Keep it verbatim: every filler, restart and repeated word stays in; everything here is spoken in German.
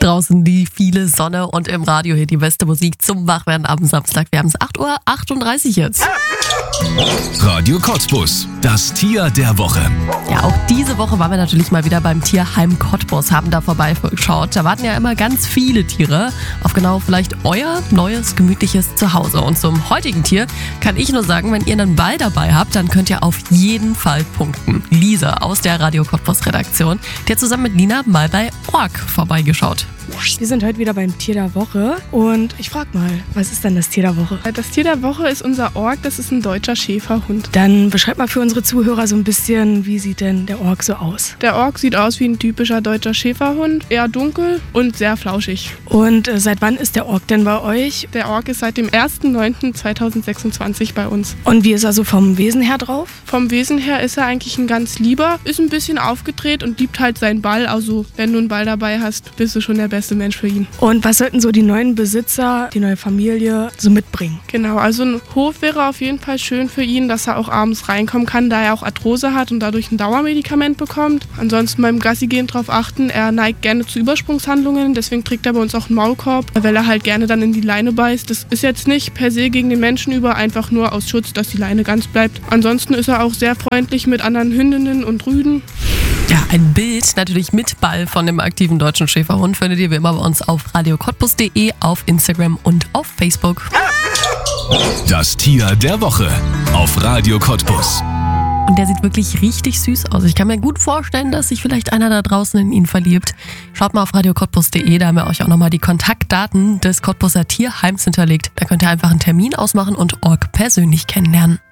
Draußen die viele Sonne und im Radio hier die beste Musik zum Wachwerden am Samstag. Wir haben es acht Uhr achtunddreißig jetzt. Radio Cottbus, das Tier der Woche. Ja, auch diese Woche waren wir natürlich mal wieder beim Tierheim Cottbus, haben da vorbeigeschaut. Da warten ja immer ganz viele Tiere auf genau vielleicht euer neues, gemütliches Zuhause. Und zum heutigen Tier kann ich nur sagen, wenn ihr einen Ball dabei habt, dann könnt ihr auf jeden Fall punkten. Lisa aus der Radio Cottbus Redaktion, die hat zusammen mit Nina mal bei Ork vorbeigeschaut. Wir sind heute wieder beim Tier der Woche und ich frag mal, was ist denn das Tier der Woche? Das Tier der Woche ist unser Ork, das ist ein deutscher Schäferhund. Dann beschreib mal für unsere Zuhörer so ein bisschen, wie sieht denn der Ork so aus? Der Ork sieht aus wie ein typischer deutscher Schäferhund, eher dunkel und sehr flauschig. Und äh, seit wann ist der Ork denn bei euch? Der Ork ist seit dem ersten neunten zweitausendsechsundzwanzig bei uns. Und wie ist er so vom Wesen her drauf? Vom Wesen her ist er eigentlich ein ganz lieber, ist ein bisschen aufgedreht und liebt halt seinen Ball. Also wenn du einen Ball dabei hast, bist du schon der beste Mensch für ihn. Und was sollten so die neuen Besitzer, die neue Familie so mitbringen? Genau, also ein Hof wäre auf jeden Fall schön für ihn, dass er auch abends reinkommen kann, da er auch Arthrose hat und dadurch ein Dauermedikament bekommt. Ansonsten beim Gassi gehen darauf achten, er neigt gerne zu Übersprungshandlungen, deswegen trägt er bei uns auch einen Maulkorb, weil er halt gerne dann in die Leine beißt. Das ist jetzt nicht per se gegen den Menschen über, einfach nur aus Schutz, dass die Leine ganz bleibt. Ansonsten ist er auch sehr freundlich mit anderen Hündinnen und Rüden. Ja, ein Bild natürlich mit Ball von dem aktiven deutschen Schäferhund findet ihr wie immer bei uns auf radio cottbus punkt de, auf Instagram und auf Facebook. Das Tier der Woche auf Radio Cottbus. Und der sieht wirklich richtig süß aus. Ich kann mir gut vorstellen, dass sich vielleicht einer da draußen in ihn verliebt. Schaut mal auf radio cottbus punkt de, da haben wir euch auch nochmal die Kontaktdaten des Cottbuser Tierheims hinterlegt. Da könnt ihr einfach einen Termin ausmachen und Ork persönlich kennenlernen.